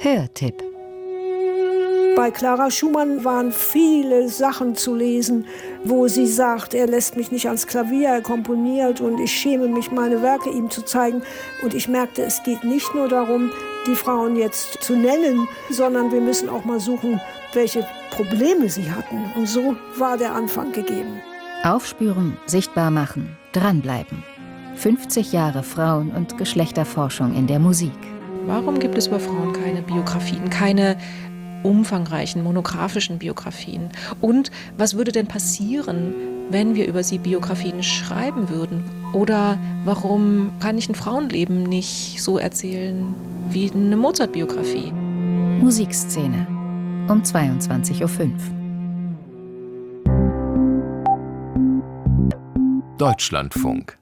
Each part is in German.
Hörtipp. Bei Clara Schumann waren viele Sachen zu lesen, wo sie sagt, er lässt mich nicht ans Klavier, er komponiert und ich schäme mich, meine Werke ihm zu zeigen. Und ich merkte, es geht nicht nur darum, die Frauen jetzt zu nennen, sondern wir müssen auch mal suchen, welche Probleme sie hatten. Und so war der Anfang gegeben. Aufspüren, sichtbar machen, dranbleiben. 50 Jahre Frauen- und Geschlechterforschung in der Musik. Warum gibt es über Frauen keine Biografien, keine umfangreichen, monografischen Biografien? Und was würde denn passieren, wenn wir über sie Biografien schreiben würden? Oder warum kann ich ein Frauenleben nicht so erzählen wie eine Mozart-Biografie? Musikszene um 22:05 Uhr. Deutschlandfunk.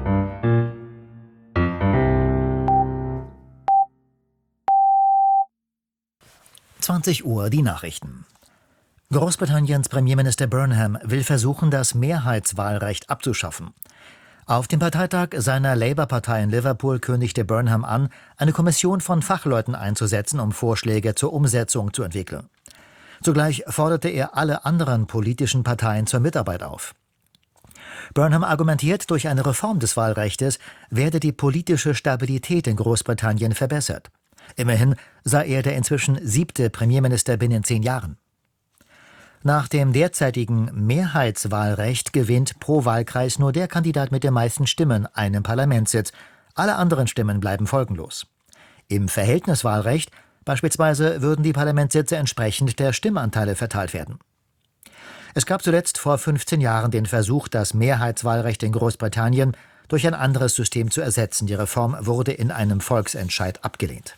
Uhr die Nachrichten. Großbritanniens Premierminister Burnham will versuchen, das Mehrheitswahlrecht abzuschaffen. Auf dem Parteitag seiner Labour-Partei in Liverpool kündigte Burnham an, eine Kommission von Fachleuten einzusetzen, um Vorschläge zur Umsetzung zu entwickeln. Zugleich forderte er alle anderen politischen Parteien zur Mitarbeit auf. Burnham argumentiert, durch eine Reform des Wahlrechtes werde die politische Stabilität in Großbritannien verbessert. Immerhin sei er der inzwischen 7. Premierminister binnen 10 Jahren. Nach dem derzeitigen Mehrheitswahlrecht gewinnt pro Wahlkreis nur der Kandidat mit den meisten Stimmen einen Parlamentssitz. Alle anderen Stimmen bleiben folgenlos. Im Verhältniswahlrecht beispielsweise würden die Parlamentssitze entsprechend der Stimmanteile verteilt werden. Es gab zuletzt vor 15 Jahren den Versuch, das Mehrheitswahlrecht in Großbritannien durch ein anderes System zu ersetzen. Die Reform wurde in einem Volksentscheid abgelehnt.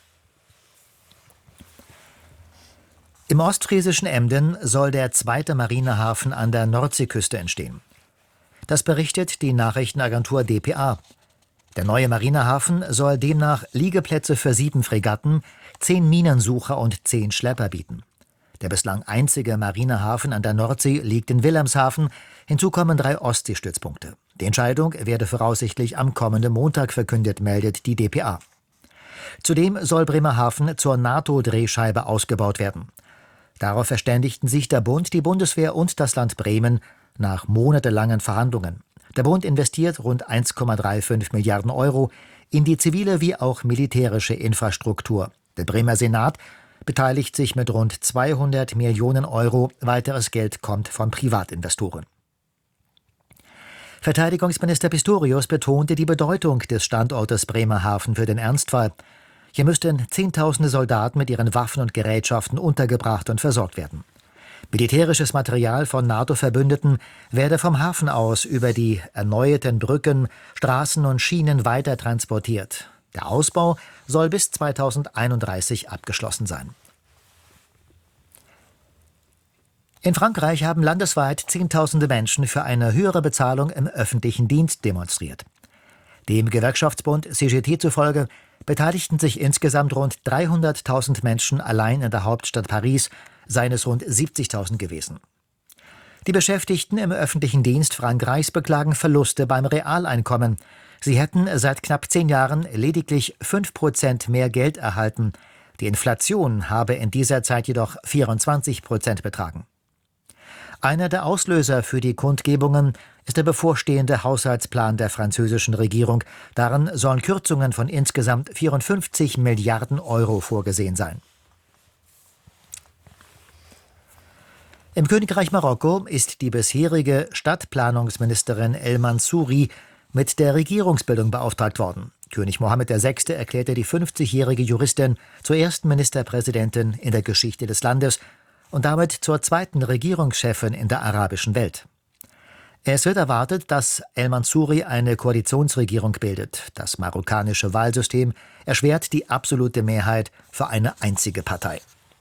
Im ostfriesischen Emden soll der zweite Marinehafen an der Nordseeküste entstehen. Das berichtet die Nachrichtenagentur dpa. Der neue Marinehafen soll demnach Liegeplätze für 7 Fregatten, 10 Minensucher und 10 Schlepper bieten. Der bislang einzige Marinehafen an der Nordsee liegt in Wilhelmshaven. Hinzu kommen 3 Ostseestützpunkte. Die Entscheidung werde voraussichtlich am kommenden Montag verkündet, meldet die dpa. Zudem soll Bremerhaven zur NATO-Drehscheibe ausgebaut werden. Darauf verständigten sich der Bund, die Bundeswehr und das Land Bremen nach monatelangen Verhandlungen. Der Bund investiert rund 1,35 Milliarden Euro in die zivile wie auch militärische Infrastruktur. Der Bremer Senat beteiligt sich mit rund 200 Millionen Euro. Weiteres Geld kommt von Privatinvestoren. Verteidigungsminister Pistorius betonte die Bedeutung des Standortes Bremerhaven für den Ernstfall. Hier müssten Zehntausende Soldaten mit ihren Waffen und Gerätschaften untergebracht und versorgt werden. Militärisches Material von NATO-Verbündeten werde vom Hafen aus über die erneuerten Brücken, Straßen und Schienen weiter transportiert. Der Ausbau soll bis 2031 abgeschlossen sein. In Frankreich haben landesweit Zehntausende Menschen für eine höhere Bezahlung im öffentlichen Dienst demonstriert. Dem Gewerkschaftsbund CGT zufolge beteiligten sich insgesamt rund 300.000 Menschen allein in der Hauptstadt Paris, seien es rund 70.000 gewesen. Die Beschäftigten im öffentlichen Dienst Frankreichs beklagen Verluste beim Realeinkommen. Sie hätten seit knapp 10 Jahren lediglich 5% mehr Geld erhalten. Die Inflation habe in dieser Zeit jedoch 24% betragen. Einer der Auslöser für die Kundgebungen ist der bevorstehende Haushaltsplan der französischen Regierung. Darin sollen Kürzungen von insgesamt 54 Milliarden Euro vorgesehen sein. Im Königreich Marokko ist die bisherige Stadtplanungsministerin El Mansouri mit der Regierungsbildung beauftragt worden. König Mohammed VI. Erklärte die 50-jährige Juristin zur ersten Ministerpräsidentin in der Geschichte des Landes und damit zur zweiten Regierungschefin in der arabischen Welt. Es wird erwartet, dass El Mansouri eine Koalitionsregierung bildet. Das marokkanische Wahlsystem erschwert die absolute Mehrheit für eine einzige Partei.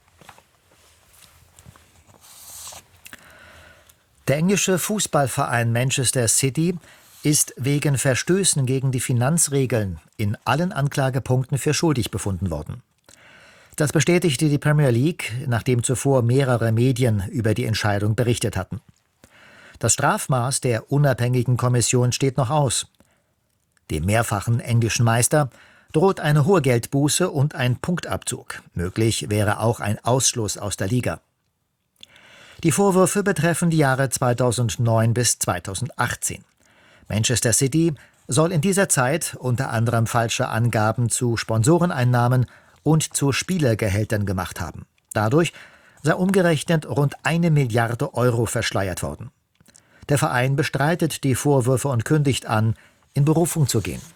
Der englische Fußballverein Manchester City ist wegen Verstößen gegen die Finanzregeln in allen Anklagepunkten für schuldig befunden worden. Das bestätigte die Premier League, nachdem zuvor mehrere Medien über die Entscheidung berichtet hatten. Das Strafmaß der unabhängigen Kommission steht noch aus. Dem mehrfachen englischen Meister droht eine hohe Geldbuße und ein Punktabzug. Möglich wäre auch ein Ausschluss aus der Liga. Die Vorwürfe betreffen die Jahre 2009 bis 2018. Manchester City soll in dieser Zeit unter anderem falsche Angaben zu Sponsoreneinnahmen und zu Spielergehältern gemacht haben. Dadurch sei umgerechnet rund 1 Milliarde Euro verschleiert worden. Der Verein bestreitet die Vorwürfe und kündigt an, in Berufung zu gehen.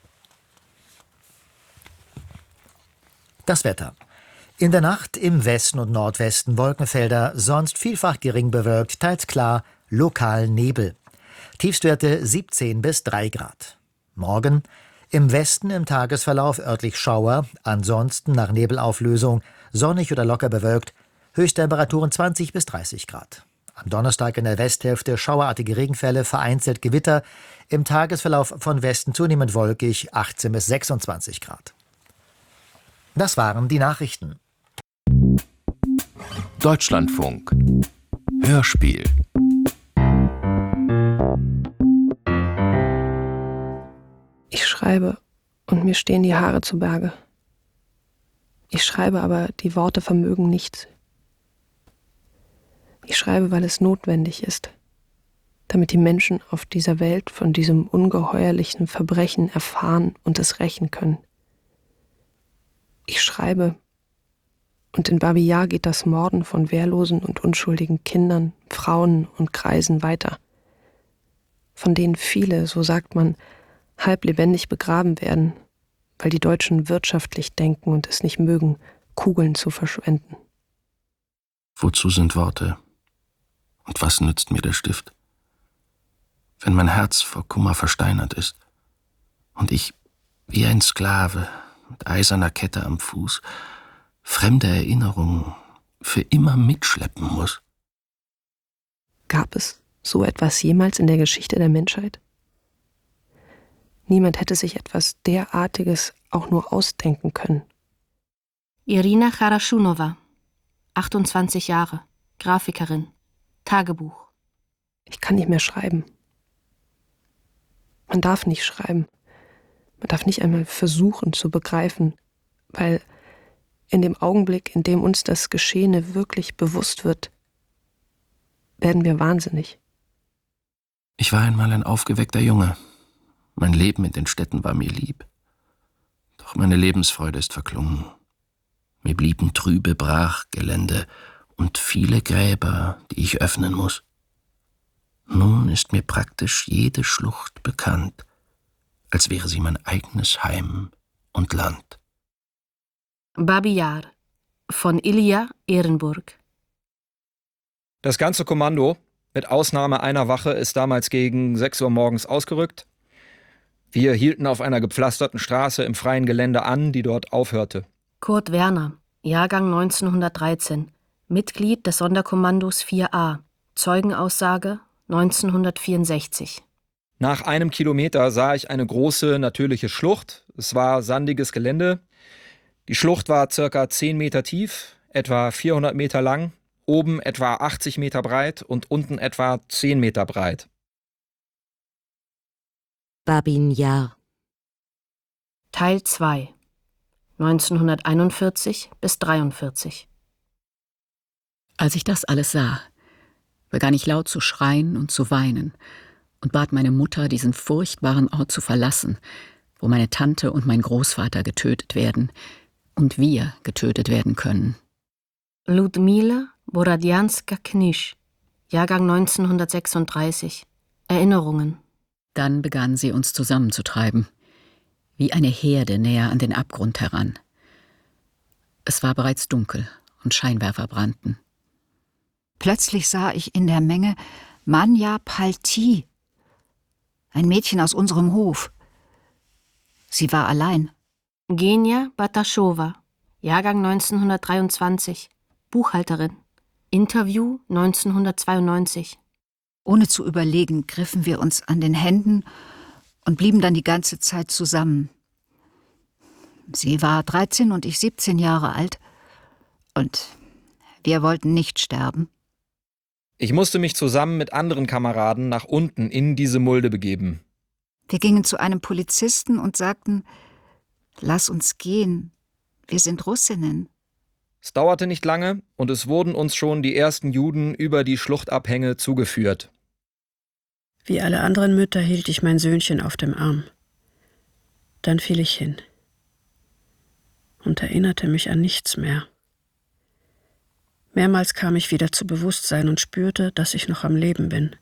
Das Wetter. In der Nacht im Westen und Nordwesten Wolkenfelder, sonst vielfach gering bewölkt, teils klar, lokal Nebel. Tiefstwerte 17 bis 3 Grad. Morgen im Westen im Tagesverlauf örtlich Schauer, ansonsten nach Nebelauflösung sonnig oder locker bewölkt, Höchsttemperaturen 20 bis 30 Grad. Am Donnerstag in der Westhälfte schauerartige Regenfälle, vereinzelt Gewitter, im Tagesverlauf von Westen zunehmend wolkig, 18 bis 26 Grad. Das waren die Nachrichten. Deutschlandfunk. Hörspiel. Ich schreibe und mir stehen die Haare zu Berge. Ich schreibe, aber die Worte vermögen nichts. Ich schreibe, weil es notwendig ist, damit die Menschen auf dieser Welt von diesem ungeheuerlichen Verbrechen erfahren und es rächen können. Ich schreibe, und in Babi Yar geht das Morden von wehrlosen und unschuldigen Kindern, Frauen und Greisen weiter, von denen viele, so sagt man, halb lebendig begraben werden, weil die Deutschen wirtschaftlich denken und es nicht mögen, Kugeln zu verschwenden. Wozu sind Worte? Und was nützt mir der Stift? Wenn mein Herz vor Kummer versteinert ist und ich wie ein Sklave mit eiserner Kette am Fuß fremde Erinnerungen für immer mitschleppen muss. Gab es so etwas jemals in der Geschichte der Menschheit? Niemand hätte sich etwas derartiges auch nur ausdenken können. Irina Charashunova, 28 Jahre, Grafikerin, Tagebuch. Ich kann nicht mehr schreiben. Man darf nicht schreiben. Man darf nicht einmal versuchen zu begreifen, weil in dem Augenblick, in dem uns das Geschehene wirklich bewusst wird, werden wir wahnsinnig. Ich war einmal ein aufgeweckter Junge. Mein Leben in den Städten war mir lieb. Doch meine Lebensfreude ist verklungen. Mir blieben trübe Brachgelände und viele Gräber, die ich öffnen muss. Nun ist mir praktisch jede Schlucht bekannt, als wäre sie mein eigenes Heim und Land. Babi Yar von Ilja Ehrenburg. Das ganze Kommando, mit Ausnahme einer Wache, ist damals gegen 6 Uhr morgens ausgerückt. Wir hielten auf einer gepflasterten Straße im freien Gelände an, die dort aufhörte. Kurt Werner, Jahrgang 1913, Mitglied des Sonderkommandos 4a, Zeugenaussage 1964. Nach einem Kilometer sah ich eine große natürliche Schlucht. Es war sandiges Gelände. Die Schlucht war ca. 10 Meter tief, etwa 400 Meter lang, oben etwa 80 Meter breit und unten etwa 10 Meter breit. Babin Yar. Teil 2, 1941 bis 43. Als ich das alles sah, begann ich laut zu schreien und zu weinen und bat meine Mutter, diesen furchtbaren Ort zu verlassen, wo meine Tante und mein Großvater getötet werden und wir getötet werden können. Ludmila Borodjanska-Knisch, Jahrgang 1936, Erinnerungen. Dann begann sie uns zusammenzutreiben, wie eine Herde näher an den Abgrund heran. Es war bereits dunkel und Scheinwerfer brannten. Plötzlich sah ich in der Menge Manja Palti, ein Mädchen aus unserem Hof. Sie war allein. Genia Bataschowa, Jahrgang 1923, Buchhalterin, Interview 1992. Ohne zu überlegen, griffen wir uns an den Händen und blieben dann die ganze Zeit zusammen. Sie war 13 und ich 17 Jahre alt und wir wollten nicht sterben. Ich musste mich zusammen mit anderen Kameraden nach unten in diese Mulde begeben. Wir gingen zu einem Polizisten und sagten, Lass uns gehen. Wir sind Russinnen. Es dauerte nicht lange und es wurden uns schon die ersten Juden über die Schluchtabhänge zugeführt. Wie alle anderen Mütter hielt ich mein Söhnchen auf dem Arm. Dann fiel ich hin und erinnerte mich an nichts mehr. Mehrmals kam ich wieder zu Bewusstsein und spürte, dass ich noch am Leben bin.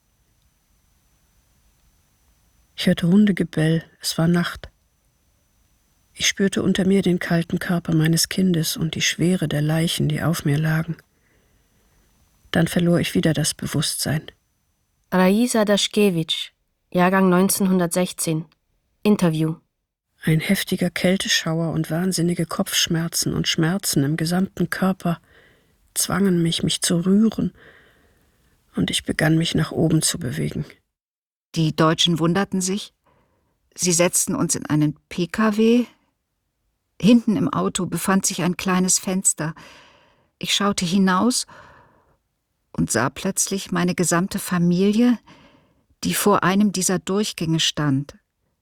Ich hörte Hundegebell, es war Nacht. Ich spürte unter mir den kalten Körper meines Kindes und die Schwere der Leichen, die auf mir lagen. Dann verlor ich wieder das Bewusstsein. Raisa Daschkewitsch, Jahrgang 1916. Interview. Ein heftiger Kälteschauer und wahnsinnige Kopfschmerzen und Schmerzen im gesamten Körper zwangen mich zu rühren, und ich begann mich nach oben zu bewegen. Die Deutschen wunderten sich. Sie setzten uns in einen PKW. Hinten im Auto befand sich ein kleines Fenster. Ich schaute hinaus und sah plötzlich meine gesamte Familie, die vor einem dieser Durchgänge stand.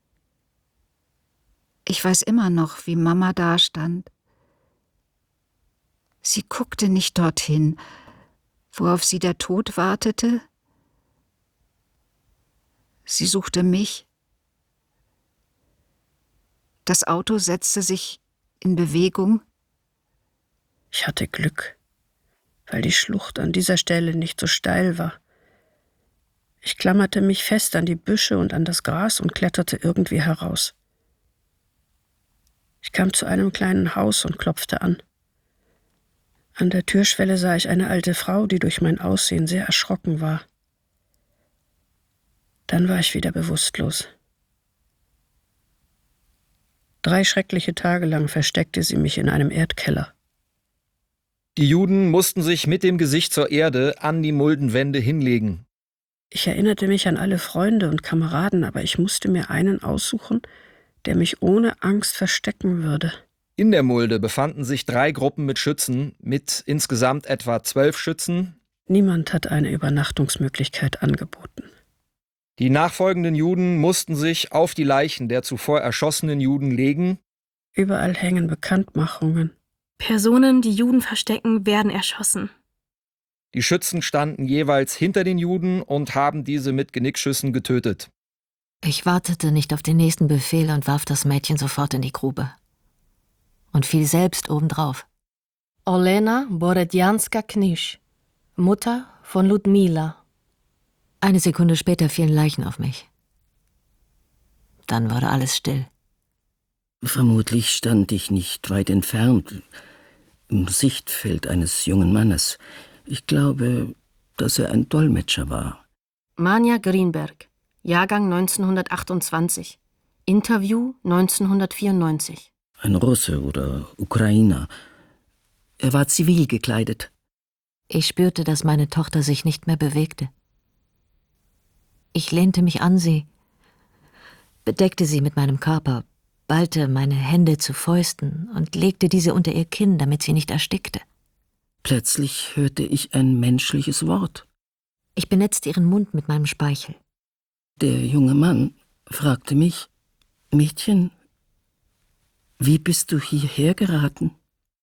Ich weiß immer noch, wie Mama dastand. Sie guckte nicht dorthin, worauf sie der Tod wartete. Sie suchte mich. Das Auto setzte sich in Bewegung. Ich hatte Glück, weil die Schlucht an dieser Stelle nicht so steil war. Ich klammerte mich fest an die Büsche und an das Gras und kletterte irgendwie heraus. Ich kam zu einem kleinen Haus und klopfte an. An der Türschwelle sah ich eine alte Frau, die durch mein Aussehen sehr erschrocken war. Dann war ich wieder bewusstlos. 3 schreckliche Tage lang versteckte sie mich in einem Erdkeller. Die Juden mussten sich mit dem Gesicht zur Erde an die Muldenwände hinlegen. Ich erinnerte mich an alle Freunde und Kameraden, aber ich musste mir einen aussuchen, der mich ohne Angst verstecken würde. In der Mulde befanden sich 3 Gruppen mit Schützen, mit insgesamt etwa 12 Schützen. Niemand hat eine Übernachtungsmöglichkeit angeboten. Die nachfolgenden Juden mussten sich auf die Leichen der zuvor erschossenen Juden legen. Überall hängen Bekanntmachungen. Personen, die Juden verstecken, werden erschossen. Die Schützen standen jeweils hinter den Juden und haben diese mit Genickschüssen getötet. Ich wartete nicht auf den nächsten Befehl und warf das Mädchen sofort in die Grube. Und fiel selbst obendrauf. Olena Borodjanska-Knisch, Mutter von Ludmila. Eine Sekunde später fielen Leichen auf mich. Dann wurde alles still. Vermutlich stand ich nicht weit entfernt, im Sichtfeld eines jungen Mannes. Ich glaube, dass er ein Dolmetscher war. Manja Greenberg, Jahrgang 1928. Interview 1994. Ein Russe oder Ukrainer. Er war zivil gekleidet. Ich spürte, dass meine Tochter sich nicht mehr bewegte. Ich lehnte mich an sie, bedeckte sie mit meinem Körper, ballte meine Hände zu Fäusten und legte diese unter ihr Kinn, damit sie nicht erstickte. Plötzlich hörte ich ein menschliches Wort. Ich benetzte ihren Mund mit meinem Speichel. Der junge Mann fragte mich: Mädchen, wie bist du hierher geraten?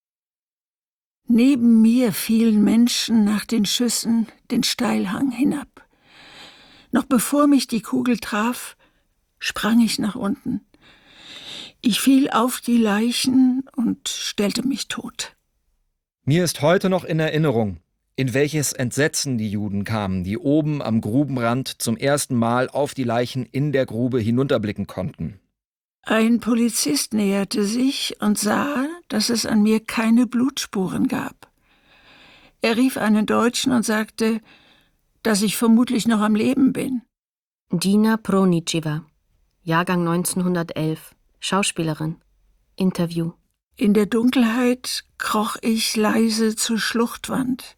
Neben mir fielen Menschen nach den Schüssen den Steilhang hinab. Noch bevor mich die Kugel traf, sprang ich nach unten. Ich fiel auf die Leichen und stellte mich tot. Mir ist heute noch in Erinnerung, in welches Entsetzen die Juden kamen, die oben am Grubenrand zum ersten Mal auf die Leichen in der Grube hinunterblicken konnten. Ein Polizist näherte sich und sah, dass es an mir keine Blutspuren gab. Er rief einen Deutschen und sagte, dass ich vermutlich noch am Leben bin. Dina Pronicheva, Jahrgang 1911, Schauspielerin. Interview. In der Dunkelheit kroch ich leise zur Schluchtwand.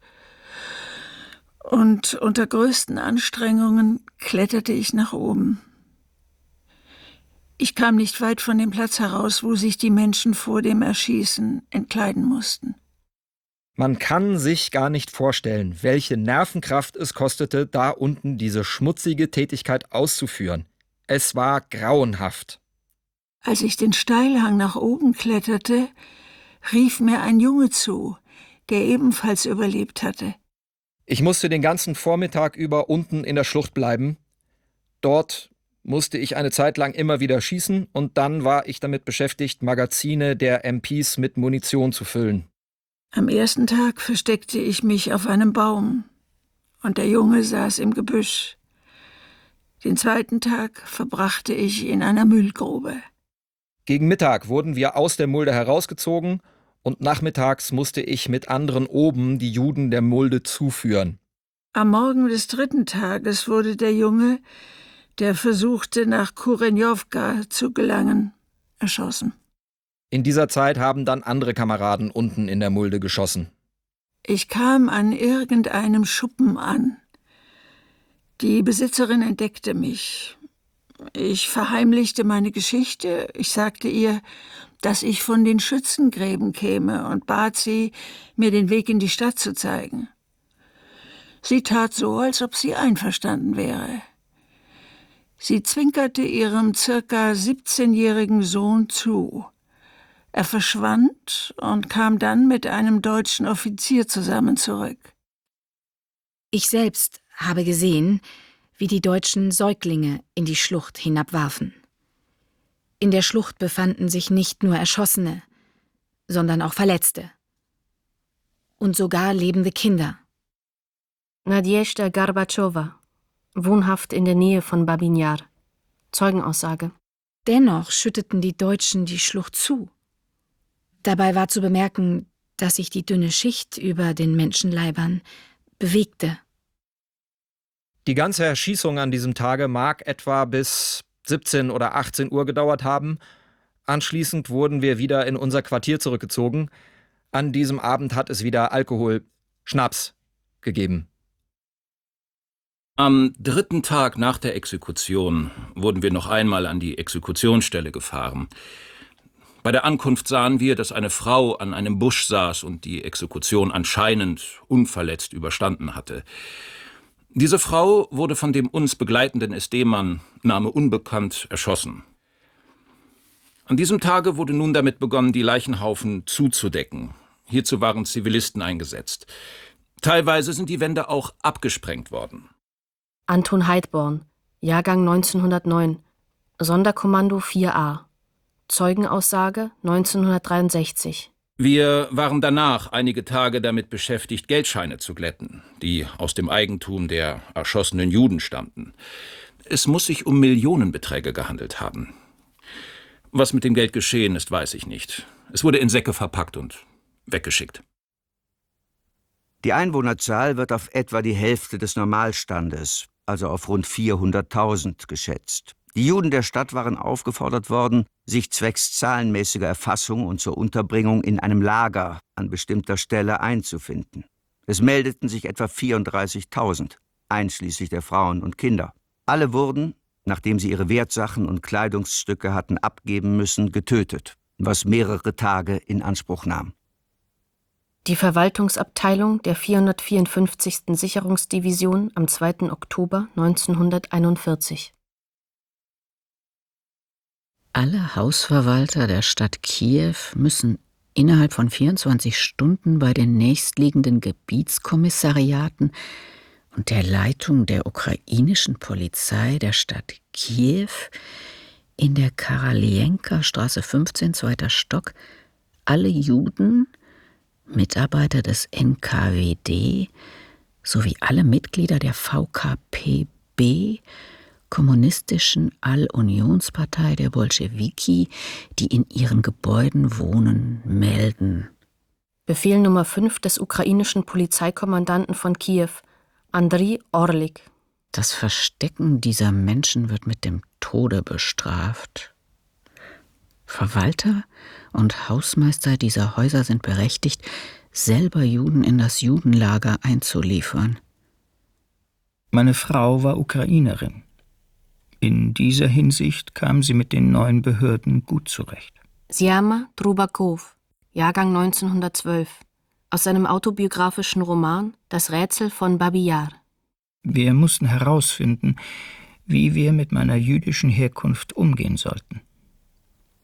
Und unter größten Anstrengungen kletterte ich nach oben. Ich kam nicht weit von dem Platz heraus, wo sich die Menschen vor dem Erschießen entkleiden mussten. Man kann sich gar nicht vorstellen, welche Nervenkraft es kostete, da unten diese schmutzige Tätigkeit auszuführen. Es war grauenhaft. Als ich den Steilhang nach oben kletterte, rief mir ein Junge zu, der ebenfalls überlebt hatte. Ich musste den ganzen Vormittag über unten in der Schlucht bleiben. Dort musste ich eine Zeit lang immer wieder schießen und dann war ich damit beschäftigt, Magazine der MPs mit Munition zu füllen. Am ersten Tag versteckte ich mich auf einem Baum und der Junge saß im Gebüsch. Den zweiten Tag verbrachte ich in einer Müllgrube. Gegen Mittag wurden wir aus der Mulde herausgezogen und nachmittags musste ich mit anderen oben die Juden der Mulde zuführen. Am Morgen des dritten Tages wurde der Junge, der versuchte, nach Kurenjowka zu gelangen, erschossen. In dieser Zeit haben dann andere Kameraden unten in der Mulde geschossen. Ich kam an irgendeinem Schuppen an. Die Besitzerin entdeckte mich. Ich verheimlichte meine Geschichte. Ich sagte ihr, dass ich von den Schützengräben käme und bat sie, mir den Weg in die Stadt zu zeigen. Sie tat so, als ob sie einverstanden wäre. Sie zwinkerte ihrem circa 17-jährigen Sohn zu. Er verschwand und kam dann mit einem deutschen Offizier zusammen zurück. Ich selbst habe gesehen, wie die Deutschen Säuglinge in die Schlucht hinabwarfen. In der Schlucht befanden sich nicht nur Erschossene, sondern auch Verletzte. Und sogar lebende Kinder. Nadjezhda Gorbatschowa, wohnhaft in der Nähe von Babyn Jar. Zeugenaussage. Dennoch schütteten die Deutschen die Schlucht zu. Dabei war zu bemerken, dass sich die dünne Schicht über den Menschenleibern bewegte. Die ganze Erschießung an diesem Tage mag etwa bis 17 oder 18 Uhr gedauert haben. Anschließend wurden wir wieder in unser Quartier zurückgezogen. An diesem Abend hat es wieder Alkohol, Schnaps gegeben. Am dritten Tag nach der Exekution wurden wir noch einmal an die Exekutionsstelle gefahren. Bei der Ankunft sahen wir, dass eine Frau an einem Busch saß und die Exekution anscheinend unverletzt überstanden hatte. Diese Frau wurde von dem uns begleitenden SD-Mann, Name unbekannt, erschossen. An diesem Tage wurde nun damit begonnen, die Leichenhaufen zuzudecken. Hierzu waren Zivilisten eingesetzt. Teilweise sind die Wände auch abgesprengt worden. Anton Heidborn, Jahrgang 1909, Sonderkommando 4a. Zeugenaussage 1963. Wir waren danach einige Tage damit beschäftigt, Geldscheine zu glätten, die aus dem Eigentum der erschossenen Juden stammten. Es muss sich um Millionenbeträge gehandelt haben. Was mit dem Geld geschehen ist, weiß ich nicht. Es wurde in Säcke verpackt und weggeschickt. Die Einwohnerzahl wird auf etwa die Hälfte des Normalstandes, also auf rund 400.000, geschätzt. Die Juden der Stadt waren aufgefordert worden, sich zwecks zahlenmäßiger Erfassung und zur Unterbringung in einem Lager an bestimmter Stelle einzufinden. Es meldeten sich etwa 34.000, einschließlich der Frauen und Kinder. Alle wurden, nachdem sie ihre Wertsachen und Kleidungsstücke hatten abgeben müssen, getötet, was mehrere Tage in Anspruch nahm. Die Verwaltungsabteilung der 454. Sicherungsdivision am 2. Oktober 1941. Alle Hausverwalter der Stadt Kiew müssen innerhalb von 24 Stunden bei den nächstliegenden Gebietskommissariaten und der Leitung der ukrainischen Polizei der Stadt Kiew in der Karalienka-Straße 15, 2. Stock, alle Juden, Mitarbeiter des NKWD sowie alle Mitglieder der VKPB, kommunistischen All-Unionspartei der Bolschewiki, die in ihren Gebäuden wohnen, melden. Befehl Nummer 5 des ukrainischen Polizeikommandanten von Kiew, Andriy Orlik. Das Verstecken dieser Menschen wird mit dem Tode bestraft. Verwalter und Hausmeister dieser Häuser sind berechtigt, selber Juden in das Judenlager einzuliefern. Meine Frau war Ukrainerin. In dieser Hinsicht kam sie mit den neuen Behörden gut zurecht. Syama Trubakov, Jahrgang 1912, aus seinem autobiografischen Roman »Das Rätsel von Babyn Jar«. Wir mussten herausfinden, wie wir mit meiner jüdischen Herkunft umgehen sollten.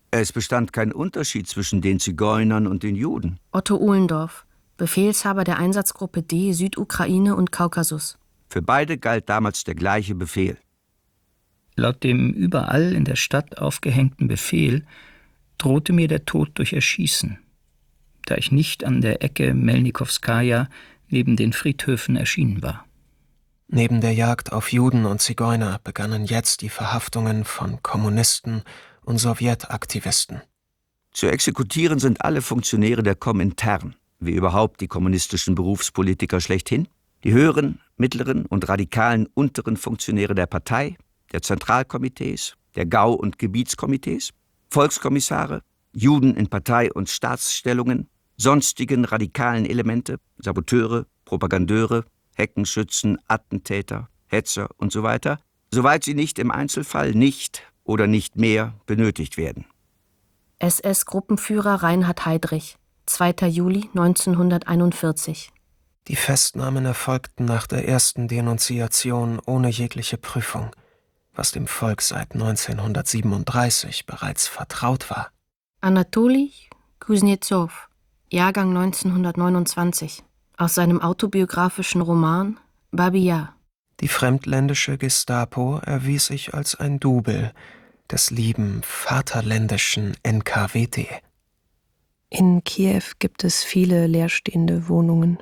Es bestand kein Unterschied zwischen den Zigeunern und den Juden. Otto Ohlendorf, Befehlshaber der Einsatzgruppe D, Südukraine und Kaukasus. Für beide galt damals der gleiche Befehl. Laut dem überall in der Stadt aufgehängten Befehl drohte mir der Tod durch Erschießen, da ich nicht an der Ecke Melnikowskaja neben den Friedhöfen erschienen war. Neben der Jagd auf Juden und Zigeuner begannen jetzt die Verhaftungen von Kommunisten und Sowjetaktivisten. Zu exekutieren sind alle Funktionäre der Komintern, wie überhaupt die kommunistischen Berufspolitiker schlechthin, die höheren, mittleren und radikalen unteren Funktionäre der Partei, der Zentralkomitees, der Gau- und Gebietskomitees, Volkskommissare, Juden in Partei- und Staatsstellungen, sonstigen radikalen Elemente, Saboteure, Propagandeure, Heckenschützen, Attentäter, Hetzer und so weiter, soweit sie nicht im Einzelfall nicht oder nicht mehr benötigt werden. SS-Gruppenführer Reinhard Heydrich, 2. Juli 1941. Die Festnahmen erfolgten nach der ersten Denunziation ohne jegliche Prüfung, was dem Volk seit 1937 bereits vertraut war. Anatoli Kuznetsov, Jahrgang 1929, aus seinem autobiografischen Roman Babi Yar. Die fremdländische Gestapo erwies sich als ein Double des lieben vaterländischen NKWD. In Kiew gibt es viele leerstehende Wohnungen.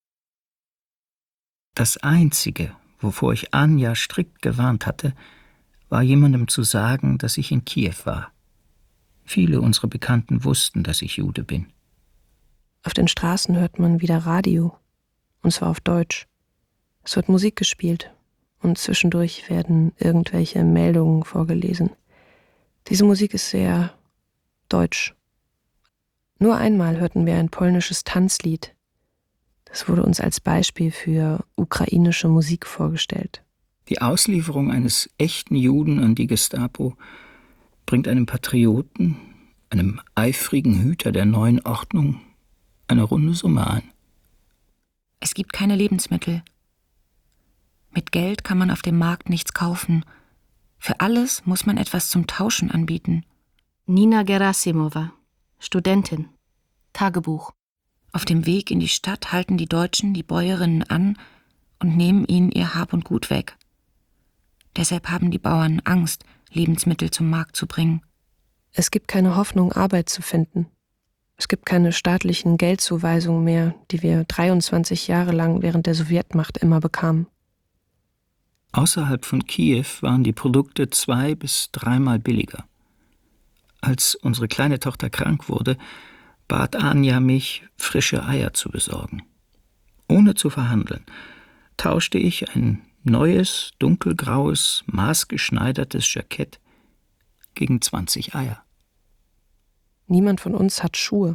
Das Einzige, wovor ich Anja strikt gewarnt hatte, war jemandem zu sagen, dass ich in Kiew war. Viele unserer Bekannten wussten, dass ich Jude bin. Auf den Straßen hört man wieder Radio, und zwar auf Deutsch. Es wird Musik gespielt und zwischendurch werden irgendwelche Meldungen vorgelesen. Diese Musik ist sehr deutsch. Nur einmal hörten wir ein polnisches Tanzlied. Das wurde uns als Beispiel für ukrainische Musik vorgestellt. Die Auslieferung eines echten Juden an die Gestapo bringt einem Patrioten, einem eifrigen Hüter der neuen Ordnung, eine runde Summe ein. Es gibt keine Lebensmittel. Mit Geld kann man auf dem Markt nichts kaufen. Für alles muss man etwas zum Tauschen anbieten. Nina Gerasimova, Studentin. Tagebuch. Auf dem Weg in die Stadt halten die Deutschen die Bäuerinnen an und nehmen ihnen ihr Hab und Gut weg. Deshalb haben die Bauern Angst, Lebensmittel zum Markt zu bringen. Es gibt keine Hoffnung, Arbeit zu finden. Es gibt keine staatlichen Geldzuweisungen mehr, die wir 23 Jahre lang während der Sowjetmacht immer bekamen. Außerhalb von Kiew waren die Produkte 2- bis 3-mal billiger. Als unsere kleine Tochter krank wurde, bat Anja mich, frische Eier zu besorgen. Ohne zu verhandeln, tauschte ich ein neues, dunkelgraues, maßgeschneidertes Jackett gegen 20 Eier. Niemand von uns hat Schuhe.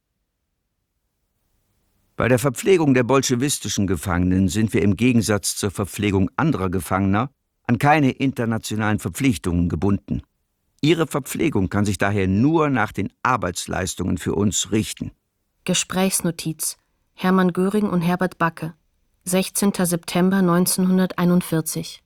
Bei der Verpflegung der bolschewistischen Gefangenen sind wir im Gegensatz zur Verpflegung anderer Gefangener an keine internationalen Verpflichtungen gebunden. Ihre Verpflegung kann sich daher nur nach den Arbeitsleistungen für uns richten. Gesprächsnotiz: Hermann Göring und Herbert Backe, 16. September 1941.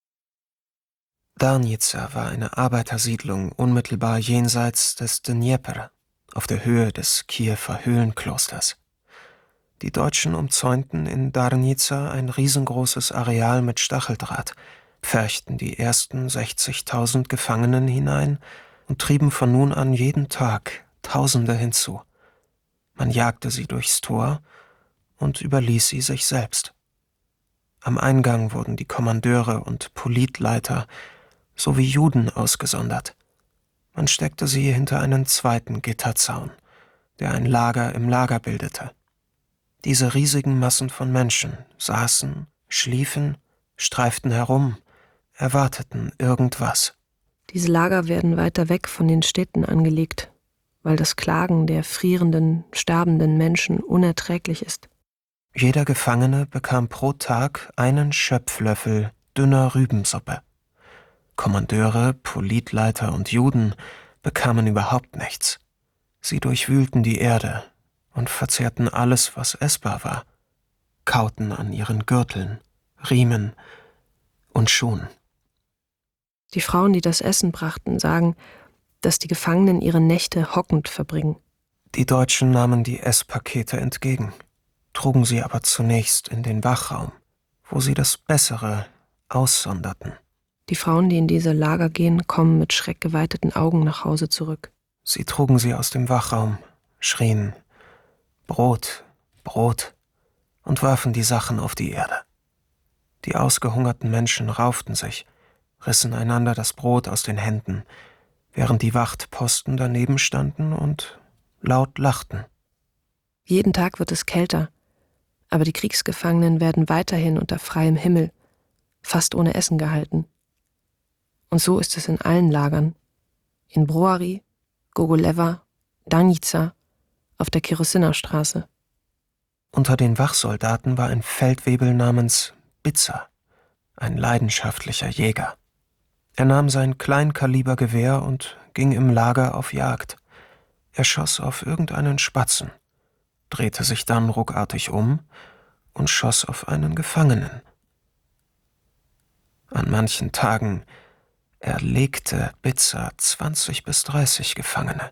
Darnica war eine Arbeitersiedlung unmittelbar jenseits des Dnjepr, auf der Höhe des Kiewer Höhlenklosters. Die Deutschen umzäunten in Darnica ein riesengroßes Areal mit Stacheldraht, pferchten die ersten 60.000 Gefangenen hinein und trieben von nun an jeden Tag Tausende hinzu. Man jagte sie durchs Tor und überließ sie sich selbst. Am Eingang wurden die Kommandeure und Politleiter sowie Juden ausgesondert. Man steckte sie hinter einen zweiten Gitterzaun, der ein Lager im Lager bildete. Diese riesigen Massen von Menschen saßen, schliefen, streiften herum, erwarteten irgendwas. Diese Lager werden weiter weg von den Städten angelegt, weil das Klagen der frierenden, sterbenden Menschen unerträglich ist. Jeder Gefangene bekam pro Tag einen Schöpflöffel dünner Rübensuppe. Kommandeure, Politleiter und Juden bekamen überhaupt nichts. Sie durchwühlten die Erde und verzehrten alles, was essbar war, kauten an ihren Gürteln, Riemen und Schuhen. Die Frauen, die das Essen brachten, sagen, dass die Gefangenen ihre Nächte hockend verbringen. Die Deutschen nahmen die Esspakete entgegen, trugen sie aber zunächst in den Wachraum, wo sie das Bessere aussonderten. Die Frauen, die in diese Lager gehen, kommen mit schreckgeweiteten Augen nach Hause zurück. Sie trugen sie aus dem Wachraum, schrien »Brot, Brot« und warfen die Sachen auf die Erde. Die ausgehungerten Menschen rauften sich, rissen einander das Brot aus den Händen, während die Wachtposten daneben standen und laut lachten. Jeden Tag wird es kälter, aber die Kriegsgefangenen werden weiterhin unter freiem Himmel, fast ohne Essen gehalten. Und so ist es in allen Lagern, in Broary, Gogolewa, Danica, auf der Kirosina-Straße. Unter den Wachsoldaten war ein Feldwebel namens Bitzer, ein leidenschaftlicher Jäger. Er nahm sein Kleinkalibergewehr und ging im Lager auf Jagd. Er schoss auf irgendeinen Spatzen, drehte sich dann ruckartig um und schoss auf einen Gefangenen. An manchen Tagen erlegte Bitzer 20 bis 30 Gefangene.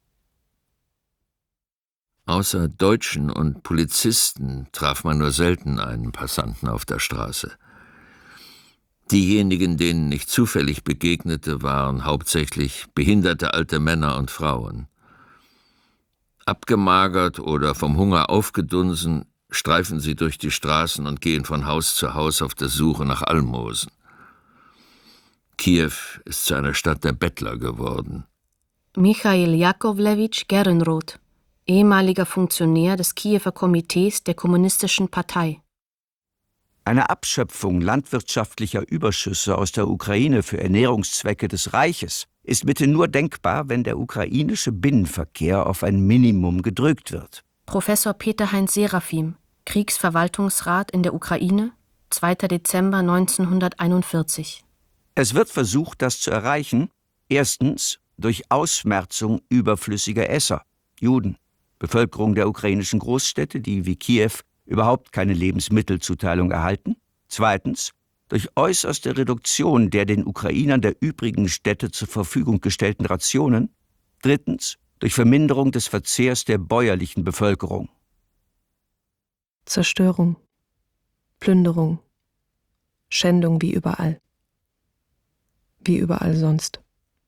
Außer Deutschen und Polizisten traf man nur selten einen Passanten auf der Straße. Diejenigen, denen ich zufällig begegnete, waren hauptsächlich behinderte alte Männer und Frauen. Abgemagert oder vom Hunger aufgedunsen, streifen sie durch die Straßen und gehen von Haus zu Haus auf der Suche nach Almosen. Kiew ist zu einer Stadt der Bettler geworden. Michail Jakovlewitsch Gernroth, ehemaliger Funktionär des Kiewer Komitees der Kommunistischen Partei. Eine Abschöpfung landwirtschaftlicher Überschüsse aus der Ukraine für Ernährungszwecke des Reiches ist mithin nur denkbar, wenn der ukrainische Binnenverkehr auf ein Minimum gedrückt wird. Professor Peter-Heinz Seraphim, Kriegsverwaltungsrat in der Ukraine, 2. Dezember 1941. Es wird versucht, das zu erreichen, erstens durch Ausmerzung überflüssiger Esser, Juden, Bevölkerung der ukrainischen Großstädte, die wie Kiew überhaupt keine Lebensmittelzuteilung erhalten, zweitens durch äußerste Reduktion der den Ukrainern der übrigen Städte zur Verfügung gestellten Rationen, drittens durch Verminderung des Verzehrs der bäuerlichen Bevölkerung. Zerstörung, Plünderung, Schändung wie überall. Wie überall sonst.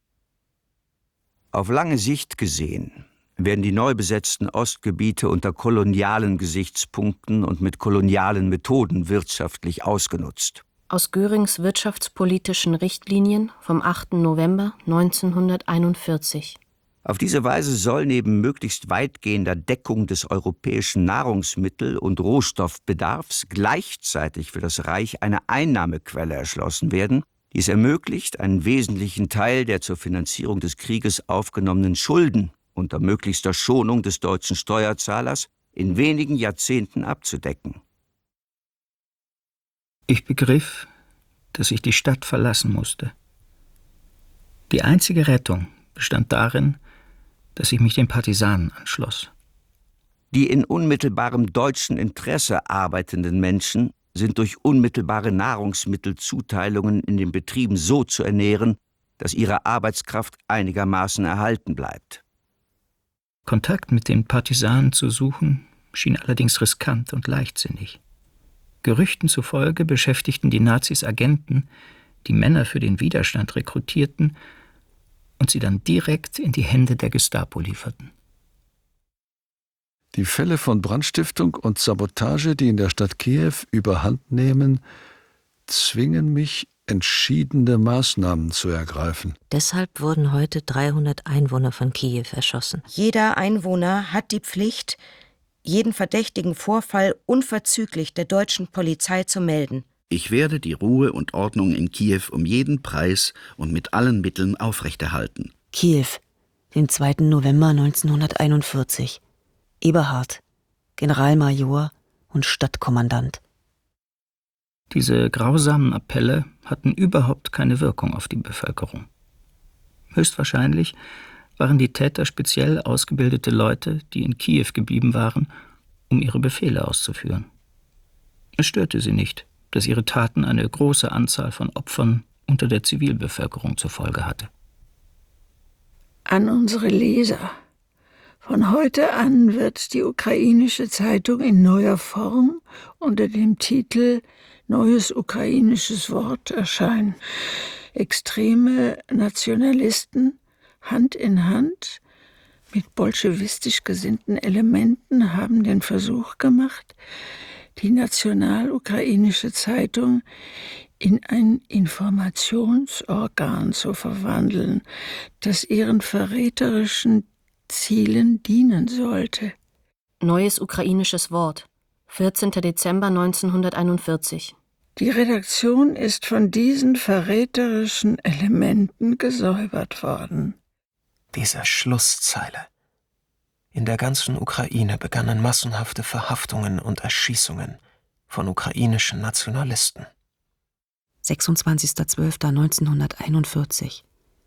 Auf lange Sicht gesehen werden die neu besetzten Ostgebiete unter kolonialen Gesichtspunkten und mit kolonialen Methoden wirtschaftlich ausgenutzt. Aus Görings wirtschaftspolitischen Richtlinien vom 8. November 1941. Auf diese Weise soll neben möglichst weitgehender Deckung des europäischen Nahrungsmittel- und Rohstoffbedarfs gleichzeitig für das Reich eine Einnahmequelle erschlossen werden, die es ermöglicht, einen wesentlichen Teil der zur Finanzierung des Krieges aufgenommenen Schulden unter möglichster Schonung des deutschen Steuerzahlers in wenigen Jahrzehnten abzudecken. Ich begriff, dass ich die Stadt verlassen musste. Die einzige Rettung bestand darin, dass ich mich den Partisanen anschloss. Die in unmittelbarem deutschen Interesse arbeitenden Menschen sind durch unmittelbare Nahrungsmittelzuteilungen in den Betrieben so zu ernähren, dass ihre Arbeitskraft einigermaßen erhalten bleibt. Kontakt mit den Partisanen zu suchen, schien allerdings riskant und leichtsinnig. Gerüchten zufolge beschäftigten die Nazis Agenten, die Männer für den Widerstand rekrutierten und sie dann direkt in die Hände der Gestapo lieferten. Die Fälle von Brandstiftung und Sabotage, die in der Stadt Kiew überhand nehmen, zwingen mich, entschiedene Maßnahmen zu ergreifen. Deshalb wurden heute 300 Einwohner von Kiew erschossen. Jeder Einwohner hat die Pflicht, jeden verdächtigen Vorfall unverzüglich der deutschen Polizei zu melden. Ich werde die Ruhe und Ordnung in Kiew um jeden Preis und mit allen Mitteln aufrechterhalten. Kiew, den 2. November 1941. Eberhard, Generalmajor und Stadtkommandant. Diese grausamen Appelle hatten überhaupt keine Wirkung auf die Bevölkerung. Höchstwahrscheinlich waren die Täter speziell ausgebildete Leute, die in Kiew geblieben waren, um ihre Befehle auszuführen. Es störte sie nicht, dass ihre Taten eine große Anzahl von Opfern unter der Zivilbevölkerung zur Folge hatte. An unsere Leser. Von heute an wird die ukrainische Zeitung in neuer Form unter dem Titel Neues ukrainisches Wort erscheinen. Extreme Nationalisten Hand in Hand mit bolschewistisch gesinnten Elementen haben den Versuch gemacht, die national-ukrainische Zeitung in ein Informationsorgan zu verwandeln, das ihren verräterischen Zielen dienen sollte. Neues ukrainisches Wort, 14. Dezember 1941. Die Redaktion ist von diesen verräterischen Elementen gesäubert worden. Diese Schlusszeile. In der ganzen Ukraine begannen massenhafte Verhaftungen und Erschießungen von ukrainischen Nationalisten. 26.12.1941.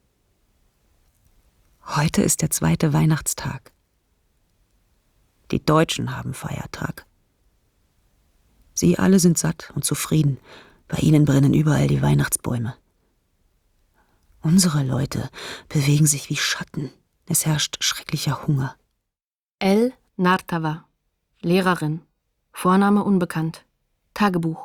Heute ist der 2. Weihnachtstag. Die Deutschen haben Feiertag. Sie alle sind satt und zufrieden. Bei ihnen brennen überall die Weihnachtsbäume. Unsere Leute bewegen sich wie Schatten. Es herrscht schrecklicher Hunger. L. Nartava, Lehrerin, Vorname unbekannt, Tagebuch.